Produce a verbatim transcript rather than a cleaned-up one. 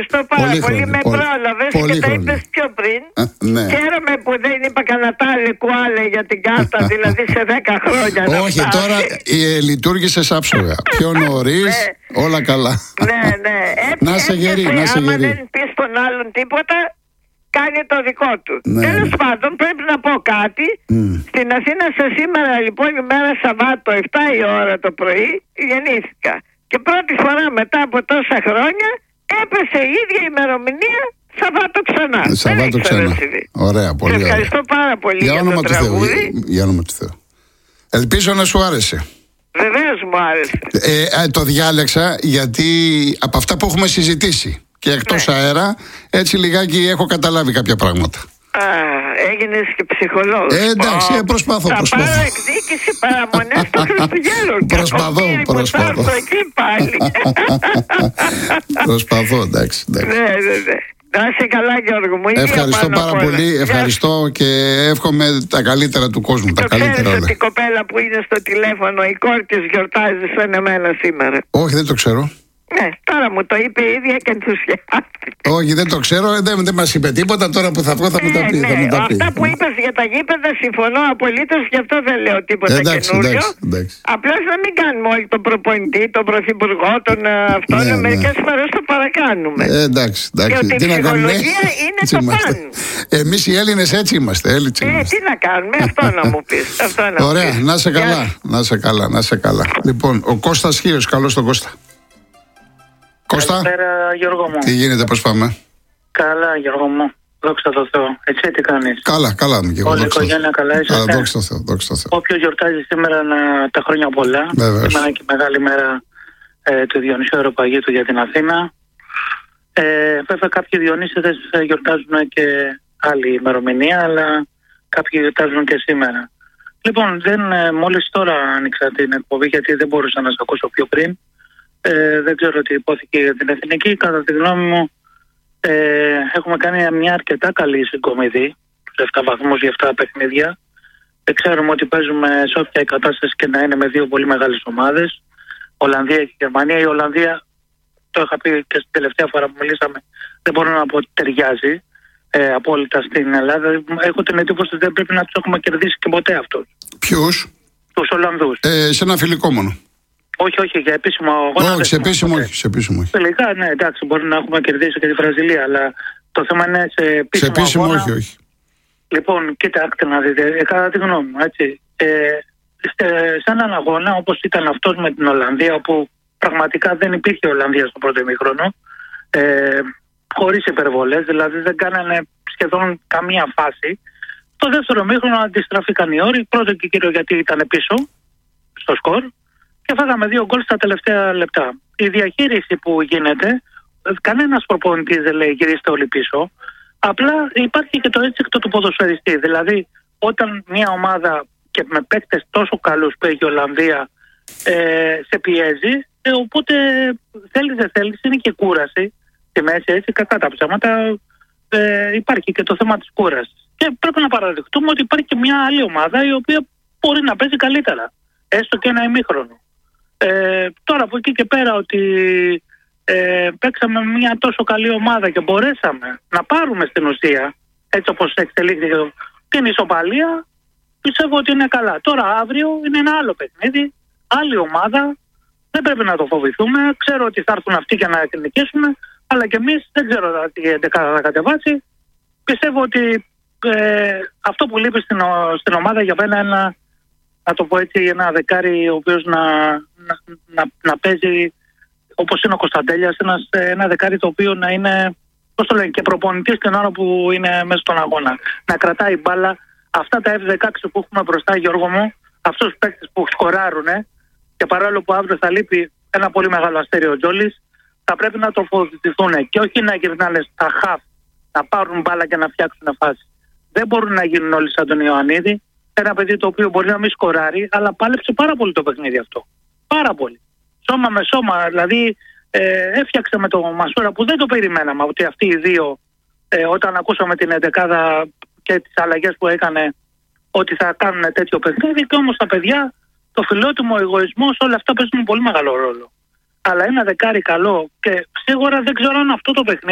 ευχαριστώ πάρα πολύ. πολύ. Με πολύ, πρόλαβες πολύ και τα χρόνια. είπες πιο πριν. Α, ναι. Χαίρομαι που δεν είπα κανένα τάλι κουάλε για την κάρτα, δηλαδή σε δέκα χρόνια. Όχι, τώρα ε, λειτουργήσε άψογα. Πιο νωρίς, όλα καλά. Ναι, ναι. Έτσι, να σε γερί, να σε γερί. Άμα δεν πεις στον άλλον τίποτα, κάνει το δικό του. Ναι, Τέλος ναι. πάντων, πρέπει να πω κάτι. Mm. Στην Αθήνα σε σήμερα, λοιπόν, ημέρα Σαββάτο, επτά η ώρα το πρωί, γεννήθηκα. Και πρώτη φορά μετά από τόσα χρόνια έπεσε η ίδια ημερομηνία Σαββάτο ξανά. Σαββάτο ξανά. Ωραία, πολύ ωραία. Ευχαριστώ πάρα πολύ για, για το τραγούδι. Για, για όνομα του Θεού. Ελπίζω να σου άρεσε. Βεβαίως μου άρεσε. Ε, το διάλεξα γιατί από αυτά που έχουμε συζητήσει και εκτός ναι. αέρα, έτσι λιγάκι έχω καταλάβει κάποια πράγματα. Α, έγινες και ψυχολόγος. Ε, εντάξει, oh, προσπαθώ, θα προσπαθώ. Θα πάρω εκδίκηση παραμονές των Χριστουγέννων. Προσπαθώ, προσπαθώ. Εκεί πάλι. Προσπαθώ, εντάξει, εντάξει. Ναι, ναι, ναι. Να είσαι καλά, Γιώργο μου. Ευχαριστώ πάρα πολύ. Ευχαριστώ και εύχομαι τα καλύτερα του κόσμου. Το τα καλύτερα ξέρεις όλα. ότι η κοπέλα που είναι στο τηλέφωνο, η κόρη της γιορτάζει σαν εμένα σήμερα. Όχι, δεν το ξέρω. Ναι, τώρα μου το είπε η ίδια και ενθουσιάστηκε. Όχι, δεν το ξέρω, δεν, δεν μας είπε τίποτα. Τώρα που θα βγω θα μου τα πει. Ναι, θα μου τα πει. Αυτά που είπες για τα γήπεδα συμφωνώ απολύτως, γι' αυτό δεν λέω τίποτα εντάξει, καινούριο. εντάξει, εντάξει. Απλώς να μην κάνουμε όλοι τον προπονητή, τον πρωθυπουργό, τον αυτό. Ναι, μερικές ναι. φορές το παρακάνουμε. Ε, εντάξει, εντάξει. Και ότι η ψυχολογία είναι το παν. Εμείς οι Έλληνες έτσι είμαστε. Έτσι ε, τι να κάνουμε, αυτό να μου πεις. Αυτό να Ωραία, πεις. να σε καλά, να σε καλά, να σε καλά. Λοιπόν, ο Κώστας Χίος, καλώς τον Κώστα. Κώστα, καλησπέρα Γιώργο μου. Τι γίνεται, πώς πάμε? Καλά Γιώργο μου, δόξα τω Θεώ. Έτσι τι κάνεις? Καλά, καλά μου και εγώ. Όλη η οικογένεια καλά είσαστε? Καλά, δόξα τω Θεώ, δόξα τω Θεώ. Όποιος γιορτάζει σήμερα να, τα χρόνια πολλά. Βεβαίως. Σήμερα και μεγάλη μέρα ε, του Διονυσίου Αεροπαγήτου για την Αθήνα. Ε, βέβαια κάποιοι Διονύσιδες γιορτάζουν και άλλη ημερομηνία, αλλά κάποιοι γιορτάζουν και σήμερα. Λοιπόν, δεν, ε, μόλις τώρα άνοιξα την εκπομπή γιατί δεν μπορούσα να σας ακούσω πιο πριν. Ε, δεν ξέρω τι υπόθηκε για την Εθνική. Κατά τη γνώμη μου ε, έχουμε κάνει μια αρκετά καλή συγκομιδή σε επτά βαθμούς για επτά παιχνίδια. Ε, ξέρουμε ότι παίζουμε σε όποια η κατάσταση και να είναι με δύο πολύ μεγάλες ομάδες, Ολλανδία και Γερμανία. Η Ολλανδία, το είχα πει και στην τελευταία φορά που μιλήσαμε, δεν μπορώ να πω ότι ταιριάζει ε, απόλυτα στην Ελλάδα. Έχω την εντύπωση ότι δεν πρέπει να τους έχουμε κερδίσει και ποτέ αυτούς. Ποιους? Τους Ολλανδούς. Ε, σε ένα φιλικό μόνο. Όχι, όχι, για επίσημο αγώνα. Όχι, σε επίσημο όχι. Σε επίσημο όχι. Τελικά, ναι, εντάξει, μπορεί να έχουμε κερδίσει και τη Βραζιλία, αλλά το θέμα είναι σε επίσημο, σε επίσημο αγώνα. όχι, όχι. Λοιπόν, κοιτάξτε να δείτε, ε, κατά τη γνώμη μου, έτσι. Ε, σε, σε έναν αγώνα όπως ήταν αυτός με την Ολλανδία, όπου πραγματικά δεν υπήρχε Ολλανδία στο πρώτο ημίχρονο, ε, χωρίς υπερβολές, δηλαδή δεν κάνανε σχεδόν καμία φάση. Το δεύτερο ημίχρονο αντιστραφήκαν οι όροι, πρώτο και κύριο γιατί ήταν πίσω στο σκορ. Και φάγαμε δύο γκολ στα τελευταία λεπτά. Η διαχείριση που γίνεται, κανένας προπονητής δεν λέει γυρίστε όλοι πίσω. Απλά υπάρχει και το έτσικτο του ποδοσφαιριστή. Δηλαδή, όταν μια ομάδα και με παίκτες τόσο καλούς που έχει η Ολλανδία ε, σε πιέζει, ε, οπότε θέλει δεν θέλει, είναι και κούραση. Στη μέση, έτσι, κακά τα ψέματα, ε, υπάρχει και το θέμα της κούρασης. Και πρέπει να παραδεχτούμε ότι υπάρχει και μια άλλη ομάδα η οποία μπορεί να παίζει καλύτερα. Έστω και ένα ημίχρονο. Ε, τώρα από εκεί και πέρα ότι ε, παίξαμε μια τόσο καλή ομάδα και μπορέσαμε να πάρουμε στην ουσία, έτσι όπως εξελίχθηκε την ισοπαλία, πιστεύω ότι είναι καλά. Τώρα αύριο είναι ένα άλλο παιχνίδι, άλλη ομάδα, δεν πρέπει να το φοβηθούμε. Ξέρω ότι θα έρθουν αυτοί για να νικήσουμε, αλλά και εμείς δεν ξέρω τι εντεκάδα θα κατεβάσει. Πιστεύω ότι ε, αυτό που λείπει στην, στην ομάδα για μένα είναι, να το πω έτσι, ένα δεκάρι ο οποίος να, να, να, να παίζει όπως είναι ο Κωνσταντέλιας, ένα, ένα δεκάρι το οποίο να είναι, πώς το λένε, και προπονητής την ώρα που είναι μέσα στον αγώνα. Να κρατάει μπάλα. Αυτά τα εφ δεκαέξι που έχουμε μπροστά, Γιώργο μου, αυτούς τους παίκτες που σκοράρουν, και παρόλο που αύριο θα λείπει ένα πολύ μεγάλο αστέριο Τζόλης, θα πρέπει να τροφοδοτηθούν και όχι να γυρνάνε στα χαφ, να πάρουν μπάλα και να φτιάξουν φάση. Δεν μπορούν να γίνουν όλοι σαν τον Ιωαννίδη. Ένα παιδί το οποίο μπορεί να μην σκοράρει, αλλά πάλεψε πάρα πολύ το παιχνίδι αυτό. Πάρα πολύ. Σώμα με σώμα. Δηλαδή ε, έφτιαξε με τον Μασούρα που δεν το περιμέναμε ότι αυτοί οι δύο, ε, όταν ακούσαμε την εντεκάδα και τις αλλαγές που έκανε, ότι θα κάνουν τέτοιο παιχνίδι. Και όμως τα παιδιά, το φιλότιμο, ο εγωισμός, όλα αυτά παίζουν πολύ μεγάλο ρόλο. Αλλά ένα δεκάρι καλό και σίγουρα δεν ξέρω αν αυτό το παιχνίδι